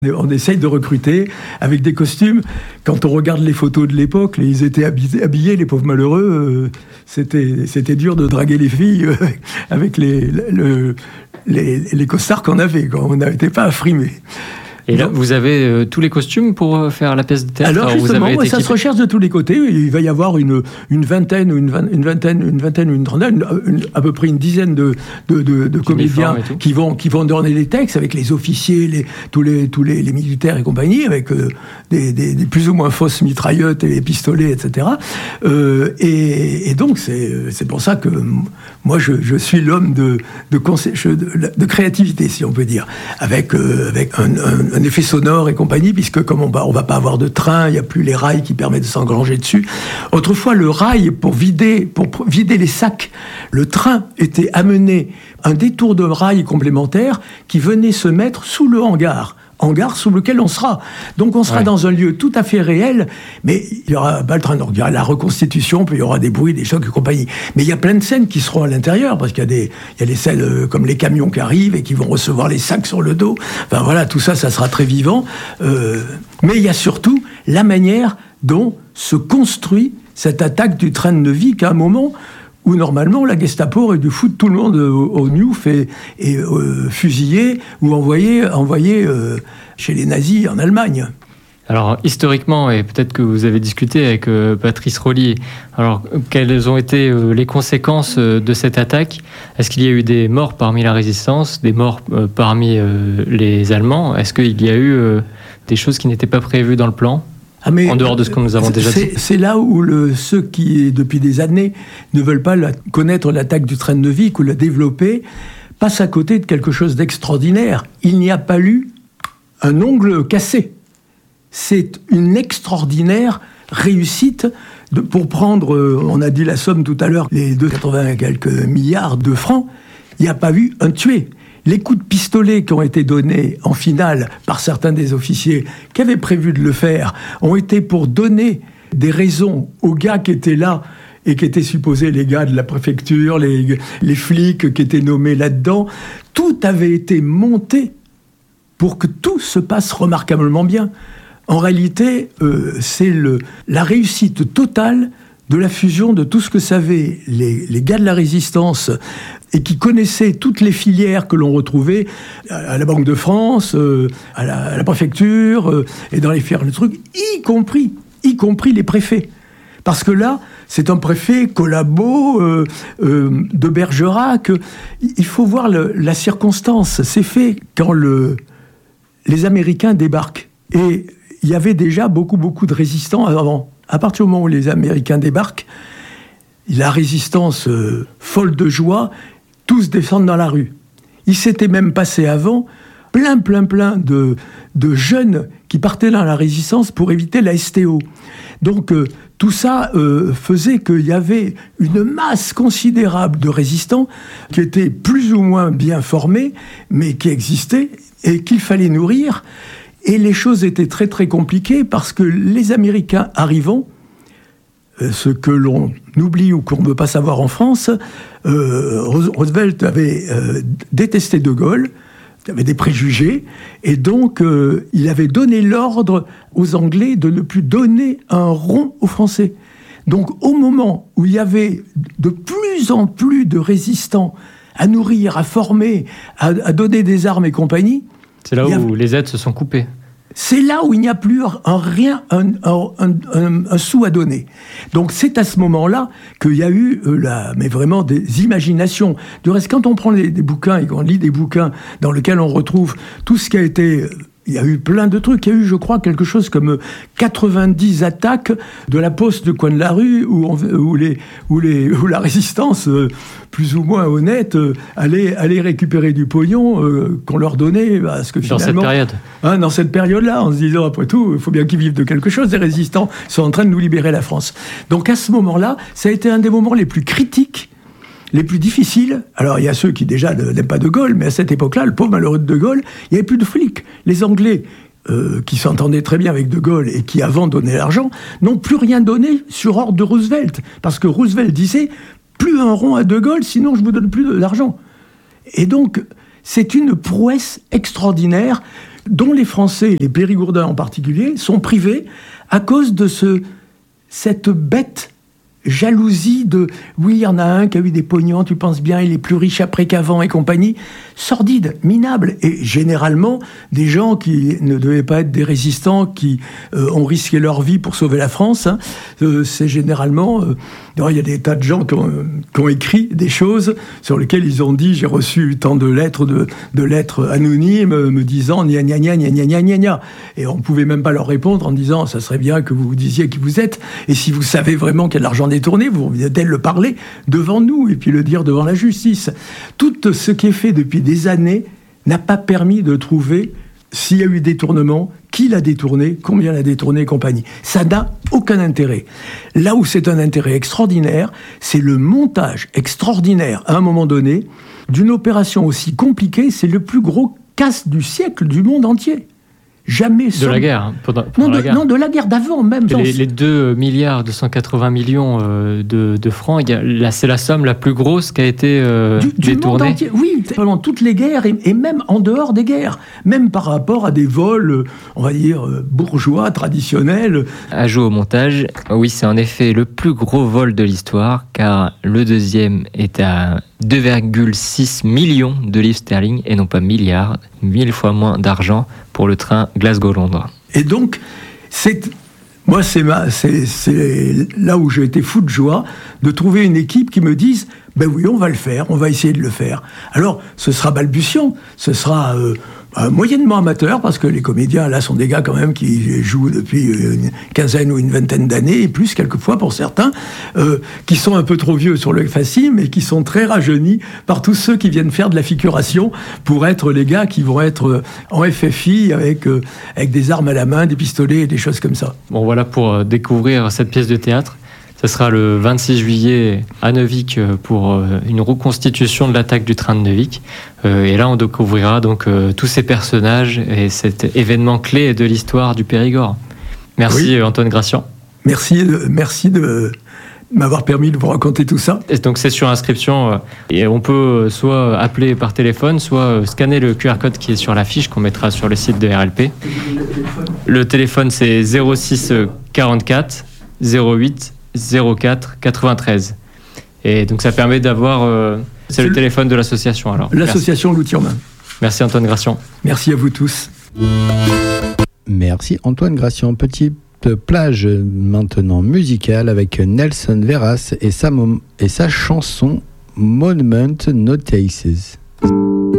On essaye de recruter avec des costumes. Quand on regarde les photos de l'époque, ils étaient habillés, les pauvres malheureux. C'était dur de draguer les filles avec les costards qu'on avait. On n'était pas affrimés. Et là, vous avez tous les costumes pour faire la pièce de théâtre? Alors justement, ça se recherche de tous les côtés. Il va y avoir une vingtaine ou une trentaine, à peu près une dizaine de comédiens qui vont donner des textes avec les officiers, tous les militaires et compagnie, avec des plus ou moins fausses mitraillettes et pistolets, etc. Et donc c'est pour ça que moi je suis l'homme de créativité, si on peut dire, avec un effet sonore et compagnie, puisque comme on va pas avoir de train, il n'y a plus les rails qui permettent de s'engranger dessus. Autrefois, le rail, pour vider les sacs, le train était amené un détour de rail complémentaire qui venait se mettre sous le hangar sous lequel on sera. Donc on sera dans un lieu tout à fait réel, mais il n'y aura pas le train. Donc il y aura la reconstitution, puis il y aura des bruits, des chocs et compagnie. Mais il y a plein de scènes qui seront à l'intérieur, parce qu'il y a des scènes comme les camions qui arrivent et qui vont recevoir les sacs sur le dos. Enfin voilà, tout ça sera très vivant. Mais il y a surtout la manière dont se construit cette attaque du train de Neuvic qu'à un moment où normalement la Gestapo aurait dû foutre tout le monde au Newf et fusiller ou envoyer chez les nazis en Allemagne. Alors historiquement, et peut-être que vous avez discuté avec Patrice Rollier, alors quelles ont été les conséquences de cette attaque? Est-ce qu'il y a eu des morts parmi la résistance, des morts parmi les Allemands? Est-ce qu'il y a eu des choses qui n'étaient pas prévues dans le plan? En dehors de ce que nous avons déjà dit. C'est là où ceux qui, depuis des années, ne veulent pas connaître l'attaque du train de Neuvic ou la développer, passent à côté de quelque chose d'extraordinaire. Il n'y a pas eu un ongle cassé. C'est une extraordinaire réussite pour prendre, on a dit la somme tout à l'heure, les 280 et quelques milliards de francs, il n'y a pas eu un tué. Les coups de pistolet qui ont été donnés en finale par certains des officiers qui avaient prévu de le faire ont été pour donner des raisons aux gars qui étaient là et qui étaient supposés les gars de la préfecture, les flics qui étaient nommés là-dedans. Tout avait été monté pour que tout se passe remarquablement bien. En réalité, c'est la réussite totale de la fusion de tout ce que savaient les gars de la résistance et qui connaissaient toutes les filières que l'on retrouvait à la Banque de France, à la préfecture, et dans les filières de trucs, y compris les préfets. Parce que là, c'est un préfet collabo de Bergerac. Il faut voir la circonstance. C'est fait quand les Américains débarquent. Et il y avait déjà beaucoup de résistants avant. À partir du moment où les Américains débarquent, la résistance folle de joie, tous descendent dans la rue. Il s'était même passé avant plein de jeunes qui partaient dans la résistance pour éviter la STO. Donc tout ça faisait qu'il y avait une masse considérable de résistants qui étaient plus ou moins bien formés, mais qui existaient et qu'il fallait nourrir. Et les choses étaient très très compliquées parce que les Américains arrivant, ce que l'on oublie ou qu'on ne veut pas savoir en France, Roosevelt avait détesté De Gaulle, il avait des préjugés, et donc il avait donné l'ordre aux Anglais de ne plus donner un rond aux Français. Donc au moment où il y avait de plus en plus de résistants à nourrir, à former, à donner des armes et compagnie, c'est là où les aides se sont coupées. C'est là où il n'y a plus un sou à donner. Donc c'est à ce moment-là qu'il y a eu mais vraiment des imaginations. Du reste, quand on prend des bouquins et qu'on lit des bouquins dans lesquels on retrouve tout ce qui a été... Il y a eu plein de trucs. Il y a eu, je crois, quelque chose comme 90 attaques de la poste du coin de la rue où la résistance, plus ou moins honnête, allait récupérer du pognon qu'on leur donnait. Parce que dans cette période. Dans cette période-là, en se disant, après tout, il faut bien qu'ils vivent de quelque chose. Les résistants sont en train de nous libérer la France. Donc à ce moment-là, ça a été un des moments les plus critiques, les plus difficiles. Alors, il y a ceux qui, déjà, n'aiment pas De Gaulle, mais à cette époque-là, le pauvre malheureux de De Gaulle, il n'y avait plus de flics. Les Anglais, qui s'entendaient très bien avec De Gaulle et qui, avant, donnaient l'argent, n'ont plus rien donné sur ordre de Roosevelt. Parce que Roosevelt disait, plus un rond à De Gaulle, sinon je ne vous donne plus d'argent. Et donc, c'est une prouesse extraordinaire dont les Français, les Périgourdins en particulier, sont privés à cause de cette bête jalousie de « oui, il y en a un qui a eu des pognons, tu penses bien, il est plus riche après qu'avant » et compagnie, sordide, minable. Et généralement, des gens qui ne devaient pas être des résistants, qui ont risqué leur vie pour sauver la France, hein, c'est généralement... il y a des tas de gens qui ont écrit des choses sur lesquelles ils ont dit « j'ai reçu tant de lettres, de lettres anonymes me disant gna gna gna gna gna gna gna ». Et on ne pouvait même pas leur répondre en disant « ça serait bien que vous vous disiez qui vous êtes, et si vous savez vraiment qu'il y a de l'argent détourné, vous venez le parler devant nous et puis le dire devant la justice ». Tout ce qui est fait depuis des années n'a pas permis de trouver s'il y a eu détournement, qui l'a détourné, combien l'a détourné et compagnie. Ça n'a aucun intérêt. Là où c'est un intérêt extraordinaire, c'est le montage extraordinaire, à un moment donné, d'une opération aussi compliquée. C'est le plus gros casse du siècle du monde entier. Jamais de la guerre, hein, la guerre. Non, de la guerre d'avant même. Les 2 milliards 280 millions de francs, c'est la somme la plus grosse qui a été détournée. Du monde entier, oui, pendant toutes les guerres et même en dehors des guerres, même par rapport à des vols, on va dire, bourgeois, traditionnels. Ajout au montage, oui, c'est en effet le plus gros vol de l'histoire, car le deuxième est à 2,6 millions de livres sterling et non pas milliards, 1000 fois moins d'argent pour le train Glasgow-Londres. Et donc, c'est là où j'ai été fou de joie de trouver une équipe qui me dise « ben oui, on va le faire, on va essayer de le faire ». Alors, ce sera balbutiant, ce sera moyennement amateur, parce que les comédiens, là, sont des gars quand même qui jouent depuis une quinzaine ou une vingtaine d'années, et plus quelquefois pour certains, qui sont un peu trop vieux sur le facile, mais qui sont très rajeunis par tous ceux qui viennent faire de la figuration pour être les gars qui vont être en FFI avec des armes à la main, des pistolets et des choses comme ça. Bon, voilà pour découvrir cette pièce de théâtre. Ce sera le 26 juillet à Neuvic pour une reconstitution de l'attaque du train de Neuvic. Et là, on découvrira donc tous ces personnages et cet événement clé de l'histoire du Périgord. Merci oui. Antoine Gracian. Merci de m'avoir permis de vous raconter tout ça. Et donc c'est sur inscription et on peut soit appeler par téléphone, soit scanner le QR code qui est sur l'affiche qu'on mettra sur le site de RLP. Le téléphone c'est 06 44 08 04 93. Et donc ça permet d'avoir... c'est le téléphone de l'association alors. L'association L'Outil en main. Merci Antoine Gracian. Merci à vous tous. Merci Antoine Gracian. Petite plage maintenant musicale avec Nelson Veras et sa chanson Monument Notices.